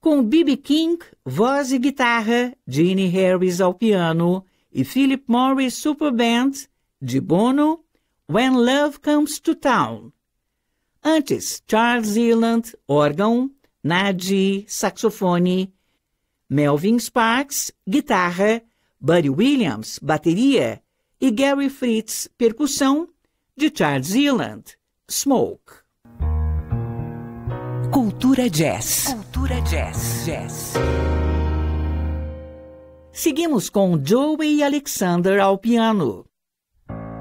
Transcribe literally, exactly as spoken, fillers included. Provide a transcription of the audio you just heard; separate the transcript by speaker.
Speaker 1: com B B King, voz e guitarra, Gene Harris ao piano e Philip Morris Super Band, de Bono, When Love Comes to Town. Antes, Charles Eland, órgão, Nagy, saxofone, Melvin Sparks, guitarra, Buddy Williams, bateria e Gary Fritz, percussão, de Charles Eland, Smoke. Cultura Jazz. Cultura Jazz. Jazz. Seguimos com Joey Alexander ao piano.